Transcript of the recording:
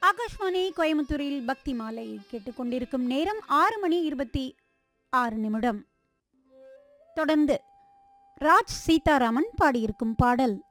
ஆகாஷ்வாணி கோயம்புத்தூரில் பக்தி மாலை கேட்டுக்கொண்டிருக்கும் நேரம் 6:26. தொடர்ந்து ராஜ் சீதாராமன் பாடியிருக்கும் பாடல்.